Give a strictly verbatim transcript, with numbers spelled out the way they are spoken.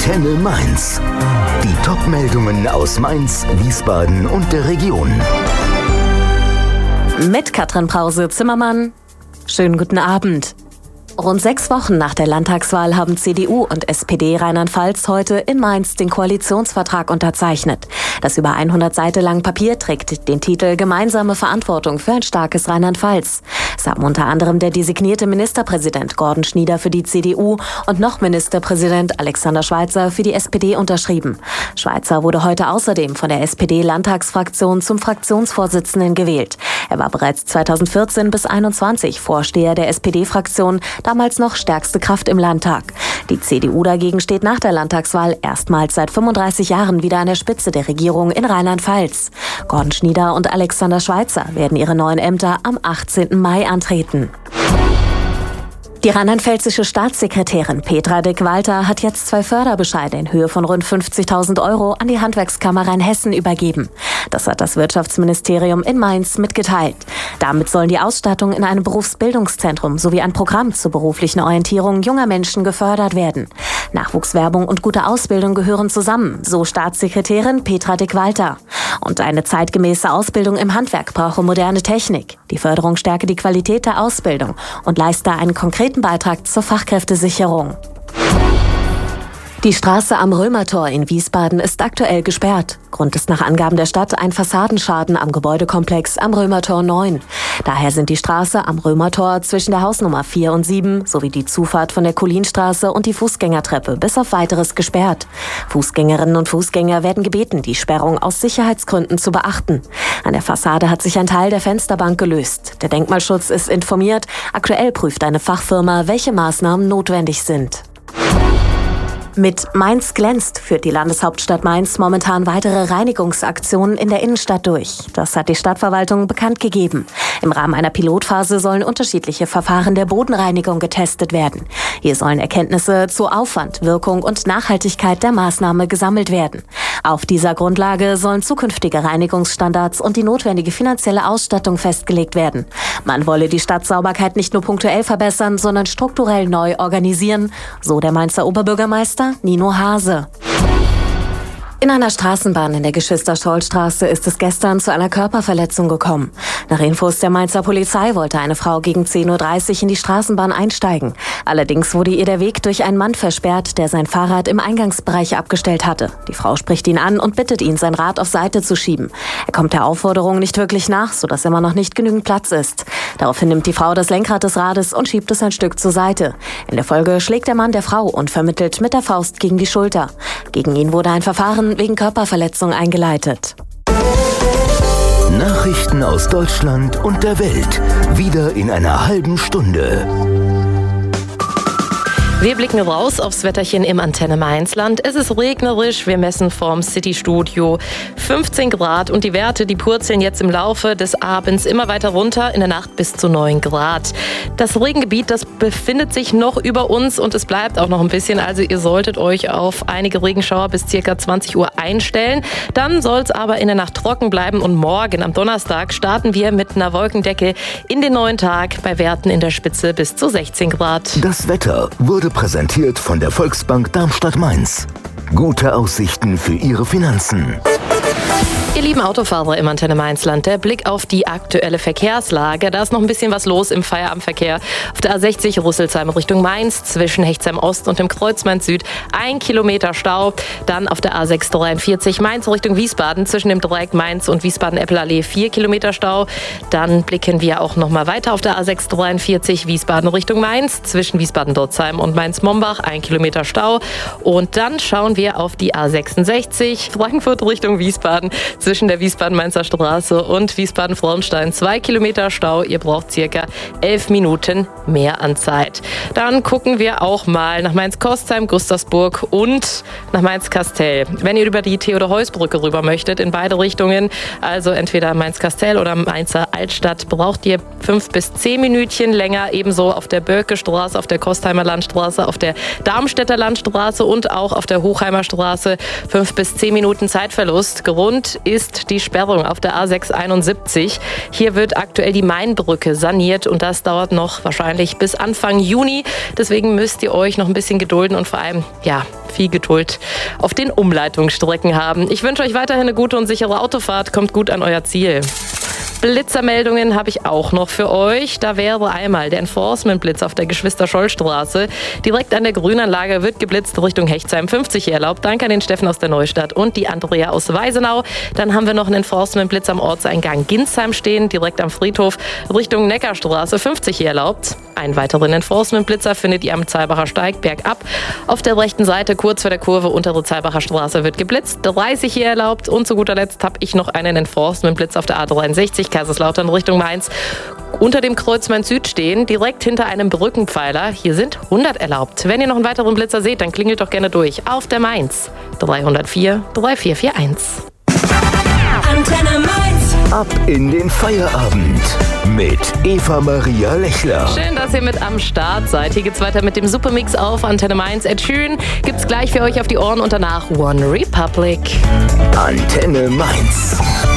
Antenne Mainz. Die Top-Meldungen aus Mainz, Wiesbaden und der Region. Mit Katrin Brause-Zimmermann. Schönen guten Abend. Rund sechs Wochen nach der Landtagswahl haben C D U und S P D Rheinland-Pfalz heute in Mainz den Koalitionsvertrag unterzeichnet. Das über hundert Seiten lange Papier trägt den Titel Gemeinsame Verantwortung für ein starkes Rheinland-Pfalz. Es haben unter anderem der designierte Ministerpräsident Gordon Schnieder für die C D U und noch Ministerpräsident Alexander Schweitzer für die S P D unterschrieben. Schweitzer wurde heute außerdem von der S P D-Landtagsfraktion zum Fraktionsvorsitzenden gewählt. Er war bereits zweitausendvierzehn bis einundzwanzig Vorsteher der S P D-Fraktion, damals noch stärkste Kraft im Landtag. Die C D U dagegen steht nach der Landtagswahl erstmals seit fünfunddreißig Jahren wieder an der Spitze der Regierung in Rheinland-Pfalz. Gordon Schnieder und Alexander Schweitzer werden ihre neuen Ämter am achtzehnten Mai antreten. Die rheinland-pfälzische Staatssekretärin Petra Dick-Walter hat jetzt zwei Förderbescheide in Höhe von rund fünfzigtausend Euro an die Handwerkskammer Rheinhessen übergeben. Das hat das Wirtschaftsministerium in Mainz mitgeteilt. Damit sollen die Ausstattung in einem Berufsbildungszentrum sowie ein Programm zur beruflichen Orientierung junger Menschen gefördert werden. Nachwuchswerbung und gute Ausbildung gehören zusammen, so Staatssekretärin Petra Dick-Walter. Und eine zeitgemäße Ausbildung im Handwerk brauche moderne Technik. Die Förderung stärke die Qualität der Ausbildung und leiste einen konkreten Beitrag zur Fachkräftesicherung. Die Straße am Römertor in Wiesbaden ist aktuell gesperrt. Grund ist nach Angaben der Stadt ein Fassadenschaden am Gebäudekomplex am Römertor neun. Daher sind die Straße am Römertor zwischen der Hausnummer vier und sieben sowie die Zufahrt von der Kulinstraße und die Fußgängertreppe bis auf Weiteres gesperrt. Fußgängerinnen und Fußgänger werden gebeten, die Sperrung aus Sicherheitsgründen zu beachten. An der Fassade hat sich ein Teil der Fensterbank gelöst. Der Denkmalschutz ist informiert. Aktuell prüft eine Fachfirma, welche Maßnahmen notwendig sind. Mit Mainz glänzt führt die Landeshauptstadt Mainz momentan weitere Reinigungsaktionen in der Innenstadt durch. Das hat die Stadtverwaltung bekannt gegeben. Im Rahmen einer Pilotphase sollen unterschiedliche Verfahren der Bodenreinigung getestet werden. Hier sollen Erkenntnisse zu Aufwand, Wirkung und Nachhaltigkeit der Maßnahme gesammelt werden. Auf dieser Grundlage sollen zukünftige Reinigungsstandards und die notwendige finanzielle Ausstattung festgelegt werden. Man wolle die Stadtsauberkeit nicht nur punktuell verbessern, sondern strukturell neu organisieren, so der Mainzer Oberbürgermeister Nino Hase. In einer Straßenbahn in der Geschwister-Scholl-Straße ist es gestern zu einer Körperverletzung gekommen. Nach Infos der Mainzer Polizei wollte eine Frau gegen zehn Uhr dreißig in die Straßenbahn einsteigen. Allerdings wurde ihr der Weg durch einen Mann versperrt, der sein Fahrrad im Eingangsbereich abgestellt hatte. Die Frau spricht ihn an und bittet ihn, sein Rad auf Seite zu schieben. Er kommt der Aufforderung nicht wirklich nach, sodass immer noch nicht genügend Platz ist. Daraufhin nimmt die Frau das Lenkrad des Rades und schiebt es ein Stück zur Seite. In der Folge schlägt der Mann der Frau unvermittelt mit der Faust gegen die Schulter. Gegen ihn wurde ein Verfahren wegen Körperverletzung eingeleitet. Nachrichten aus Deutschland und der Welt. Wieder in einer halben Stunde. Wir blicken raus aufs Wetterchen im Antenne Mainzland. Es ist regnerisch. Wir messen vorm City-Studio fünfzehn Grad und die Werte, die purzeln jetzt im Laufe des Abends immer weiter runter, in der Nacht bis zu neun Grad. Das Regengebiet, das befindet sich noch über uns und es bleibt auch noch ein bisschen. Also ihr solltet euch auf einige Regenschauer bis ca. zwanzig Uhr einstellen. Dann soll es aber in der Nacht trocken bleiben und morgen am Donnerstag starten wir mit einer Wolkendecke in den neuen Tag bei Werten in der Spitze bis zu sechzehn Grad. Das Wetter wurde präsentiert von der Volksbank Darmstadt-Mainz. Gute Aussichten für Ihre Finanzen. Ihr lieben Autofahrer im Antenne Mainzland, der Blick auf die aktuelle Verkehrslage. Da ist noch ein bisschen was los im Feierabendverkehr. Auf der A sechzig Rüsselsheim Richtung Mainz zwischen Hechtsheim Ost und dem Kreuz Mainz Süd ein Kilometer Stau. Dann auf der A sechs dreiundvierzig Mainz Richtung Wiesbaden zwischen dem Dreieck Mainz und Wiesbaden-Eppelallee vier Kilometer Stau. Dann blicken wir auch noch mal weiter auf der A sechs dreiundvierzig Wiesbaden Richtung Mainz zwischen Wiesbaden-Dorzheim und Mainz-Mombach ein Kilometer Stau. Und dann schauen wir auf die A sechsundsechzig Frankfurt Richtung Wiesbaden zwischen der Wiesbaden-Mainzer Straße und Wiesbaden-Frauenstein zwei Kilometer Stau. Ihr braucht circa elf Minuten mehr an Zeit. Dann gucken wir auch mal nach Mainz-Kostheim, Gustavsburg und nach Mainz-Kastell. Wenn ihr über die Theodor-Heuss-Brücke rüber möchtet, in beide Richtungen, also entweder Mainz-Kastell oder Mainzer Altstadt, braucht ihr fünf bis zehn Minütchen länger. Ebenso auf der Bölke-Straße, auf der Kostheimer Landstraße, auf der Darmstädter Landstraße und auch auf der Hochheimer Straße fünf bis zehn Minuten Zeitverlust. Grund ist die Sperrung auf der A sechs einundsiebzig. Hier wird aktuell die Mainbrücke saniert und das dauert noch wahrscheinlich bis Anfang Juni. Deswegen müsst ihr euch noch ein bisschen gedulden und vor allem, ja, viel Geduld auf den Umleitungsstrecken haben. Ich wünsche euch weiterhin eine gute und sichere Autofahrt. Kommt gut an euer Ziel. Blitzermeldungen habe ich auch noch für euch. Da wäre einmal der Enforcement-Blitz auf der Geschwister-Scholl-Straße. Direkt an der Grünanlage wird geblitzt Richtung Hechtsheim. fünfzig hier erlaubt. Danke an den Steffen aus der Neustadt und die Andrea aus Weisenau. Dann haben wir noch einen Enforcement-Blitz am Ortseingang Ginsheim stehen, direkt am Friedhof Richtung Neckarstraße. fünfzig hier erlaubt. Einen weiteren Enforcement-Blitzer findet ihr am Zalbacher Steig bergab. Auf der rechten Seite, kurz vor der Kurve, untere Zalbacher Straße wird geblitzt. dreißig hier erlaubt. Und zu guter Letzt habe ich noch einen Enforcement-Blitz auf der A dreiundsechzig, Kaiserslautern Richtung Mainz. Unter dem Kreuz Mainz Süd stehen, direkt hinter einem Brückenpfeiler. Hier sind hundert erlaubt. Wenn ihr noch einen weiteren Blitzer seht, dann klingelt doch gerne durch. Auf der Mainz dreihundertvier dreiundvierzig einundvierzig. Antenne Mainz. Ab in den Feierabend mit Eva Maria Lechler. Schön, dass ihr mit am Start seid. Hier geht's weiter mit dem Supermix auf Antenne Mainz. Ed Sheeran gibt's gleich für euch auf die Ohren und danach One Republic. Antenne Mainz.